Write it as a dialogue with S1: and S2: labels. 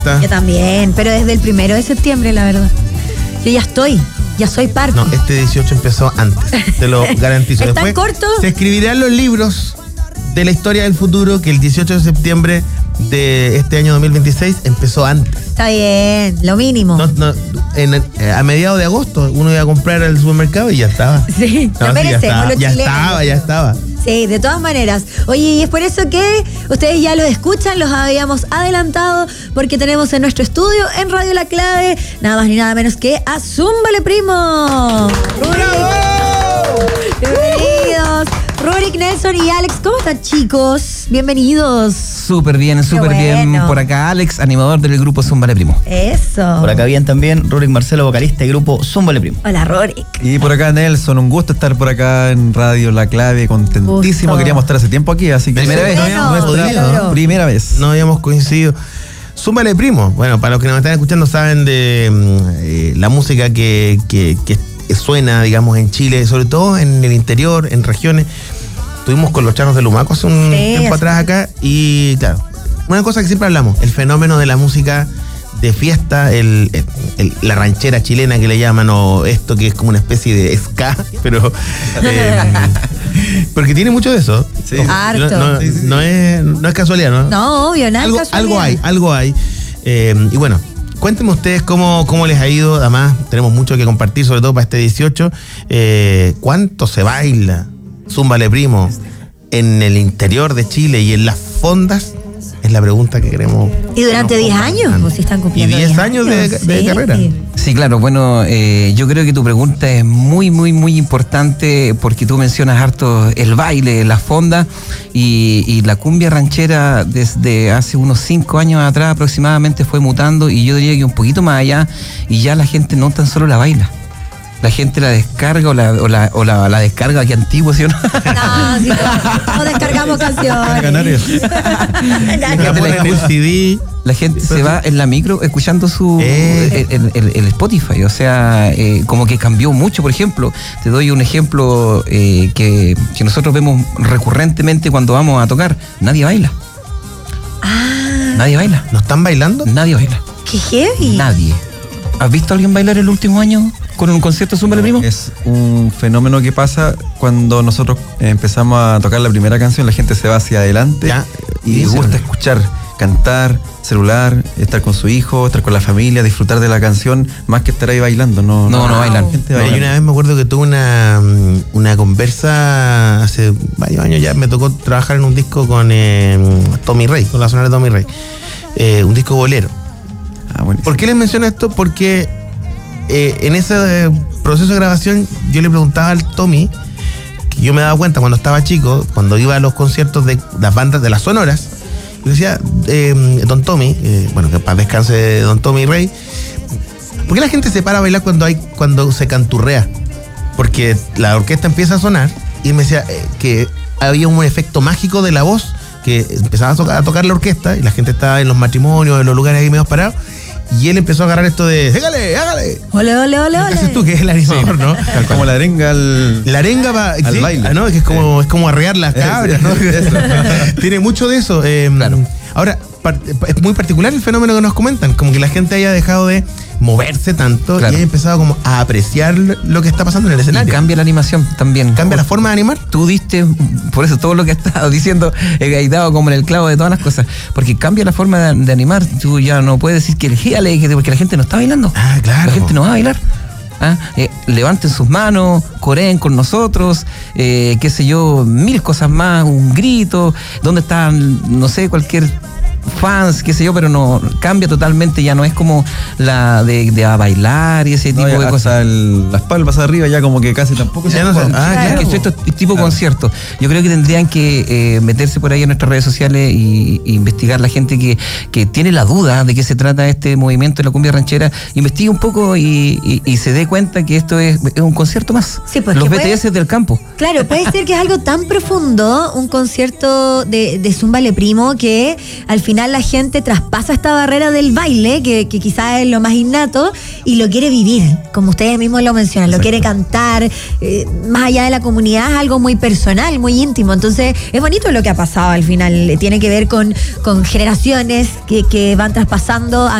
S1: Yo también, pero desde el 1 de septiembre, la verdad. Yo ya soy parte.
S2: No, este 18 empezó antes, te lo garantizo.
S1: ¿Es tan
S2: Después
S1: corto?
S2: se escribirán los libros de la historia del futuro que el 18 de septiembre de este año 2026 empezó antes.
S1: Está bien, lo mínimo.
S2: A mediados de agosto uno iba a comprar al supermercado y ya estaba.
S1: Sí,
S2: No,
S1: lo
S2: sí,
S1: merecemos los chilenos.
S2: ya estaba.
S1: Sí, de todas maneras. Oye, y es por eso que ustedes ya los escuchan, los habíamos adelantado, porque tenemos en nuestro estudio, en Radio La Clave, nada más ni nada menos que a Zúmbale Primo. Bienvenidos. Rurik, Nelson y Alex, ¿cómo están, chicos? Bienvenidos.
S3: Súper bien por acá Alex, animador del grupo Zúmbale Primo.
S1: Eso.
S4: Por acá bien también Rurik Marcelo, vocalista del grupo Zúmbale Primo.
S1: Hola, Rurik.
S5: Y por acá Nelson, un gusto estar por acá en Radio La Clave, contentísimo, queríamos estar hace tiempo aquí, así que
S3: Primera vez,
S5: primera vez.
S2: No habíamos coincidido. Zúmbale Primo. Bueno, para los que nos están escuchando saben de la música que suena, digamos, en Chile, sobre todo en el interior, en regiones. Estuvimos con los Charros de Lumaco hace un tiempo atrás acá y claro, una cosa que siempre hablamos, el fenómeno de la música de fiesta, la ranchera chilena que le llaman, o esto que es como una especie de ska, pero porque tiene mucho de eso.
S5: Sí.
S1: Harto.
S2: No es casualidad, ¿no?
S1: No, obvio, nada.
S2: Algo hay. Y bueno, cuéntenme ustedes cómo les ha ido. Además, tenemos mucho que compartir, sobre todo para este 18. ¿Cuánto se baila Zúmbale Primo en el interior de Chile y en las fondas? Es la pregunta que queremos.
S1: Y durante 10 años, pues si están cumpliendo.
S2: Y 10 años de carrera.
S3: Sí, claro, bueno, yo creo que tu pregunta es muy importante porque tú mencionas harto el baile, la fonda y la cumbia ranchera desde hace unos 5 años atrás aproximadamente fue mutando, y yo diría que un poquito más allá, y ya la gente no tan solo la baila. La gente la descarga o la descarga, que antiguo, ¿sí o no?
S1: No, sí, no descargamos canciones.
S3: La gente se va en la micro escuchando el Spotify, o sea, como que cambió mucho. Por ejemplo, te doy un ejemplo que nosotros vemos recurrentemente cuando vamos a tocar. Nadie baila. Nadie baila.
S2: ¿No están bailando?
S3: Nadie baila.
S1: ¡Qué heavy!
S3: Nadie. ¿Has visto a alguien bailar el último año con un concierto Zúmbale Primo?
S5: Es un fenómeno que pasa cuando nosotros empezamos a tocar la primera canción, la gente se va hacia adelante y les gusta escuchar, cantar, celular, estar con su hijo, estar con la familia, disfrutar de la canción, más que estar ahí bailando. No bailan.
S2: Y una vez me acuerdo que tuve una conversa hace varios años ya, me tocó trabajar en un disco con Tommy Rey, con la Sonora de Tommy Rey, un disco bolero. ¿Por qué les menciono esto? Porque en ese proceso de grabación yo le preguntaba al Tommy, que yo me daba cuenta cuando estaba chico, cuando iba a los conciertos de las bandas de las sonoras, yo decía, Don Tommy, que para descanse Don Tommy Rey, ¿por qué la gente se para a bailar cuando se canturrea? Porque la orquesta empieza a sonar, y él me decía que había un efecto mágico de la voz, que empezaba a tocar la orquesta y la gente estaba en los matrimonios, en los lugares ahí medio parados, y él empezó a agarrar esto de hágale.
S1: Ole.
S2: ¿Qué haces tú? Que es el animador, ¿no?
S5: Como la arenga al
S2: baile. ¿No? Que es como arrear las cabras, ¿no? Tiene mucho de eso.
S3: Claro.
S2: Ahora, es muy particular el fenómeno que nos comentan, como que la gente haya dejado de moverse tanto, claro, y haya empezado como a apreciar lo que está pasando en el escenario.
S3: Y cambia la animación también.
S2: ¿Cambia la forma de animar?
S3: Tú diste, por eso todo lo que has estado diciendo, he dado como en el clavo de todas las cosas, porque cambia la forma de animar. Tú ya no puedes decir que porque la gente no está bailando.
S2: Claro.
S3: La gente no va a bailar. Levanten sus manos, coreen con nosotros, qué sé yo, 1000 cosas más, un grito, ¿dónde están? No sé, cualquier fans, qué sé yo, pero no cambia totalmente, ya no es como la de a bailar y ese tipo de cosas.
S5: Las palmas arriba ya como que casi tampoco se
S3: claro. Que esto es tipo concierto. Yo creo que tendrían que meterse por ahí en nuestras redes sociales y investigar la gente que tiene la duda de qué se trata este movimiento de la cumbia ranchera, investigue un poco y se dé cuenta que esto es un concierto más.
S1: Sí, pues,
S3: los BTS del campo. Claro,
S1: puede ser que es algo tan profundo, un concierto de Zúmbale Primo, que al final la gente traspasa esta barrera del baile, que quizás es lo más innato, y lo quiere vivir, como ustedes mismos lo mencionan, lo quiere cantar, más allá de la comunidad es algo muy personal, muy íntimo, entonces es bonito lo que ha pasado al final, tiene que ver con generaciones que van traspasando